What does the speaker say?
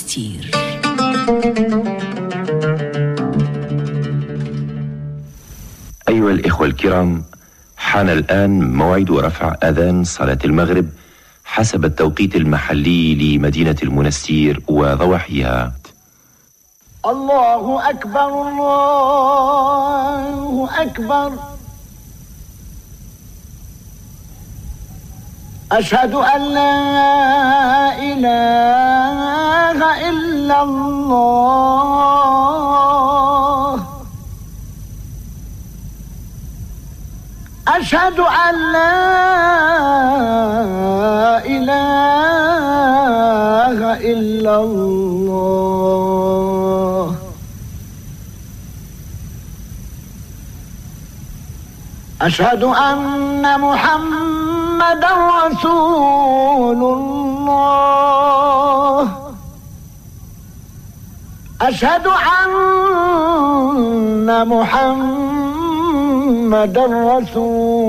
المنستير. أيها الإخوة الكرام، حان الآن موعد رفع أذان صلاة المغرب حسب التوقيت المحلي لمدينة المنستير وضواحيها. الله أكبر الله أكبر، أشهد أن لا إله إلا الله، أشهد أن لا إله إلا الله، أشهد أن محمدًا رسول الله، أشهد أن محمدًا رسول